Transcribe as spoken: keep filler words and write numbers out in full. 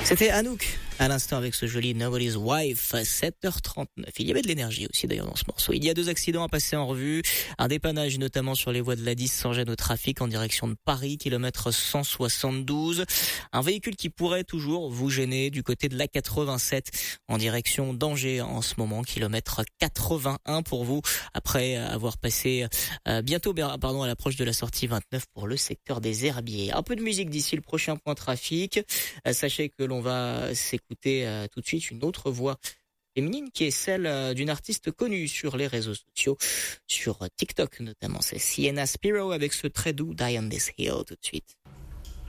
C'était Anouk, à l'instant avec ce joli Nobody's Wife, sept heures trente-neuf. Il y avait de l'énergie aussi d'ailleurs dans ce morceau. Il y a deux accidents à passer en revue. Un dépannage notamment sur les voies de l'A dix sans gêne au trafic en direction de Paris, kilomètre cent soixante-douze. Un véhicule qui pourrait toujours vous gêner du côté de l'A quatre-vingt-sept en direction d'Angers en ce moment, kilomètre quatre-vingt-un pour vous après avoir passé euh, bientôt pardon à l'approche de la sortie vingt-neuf pour le secteur des Herbiers. Un peu de musique d'ici le prochain point trafic. Euh, sachez que l'on va s'écouter euh, tout de suite une autre voix féminine qui est celle euh, d'une artiste connue sur les réseaux sociaux, sur TikTok notamment. C'est Sienna Spiro avec ce très doux Die on This Hill tout de suite.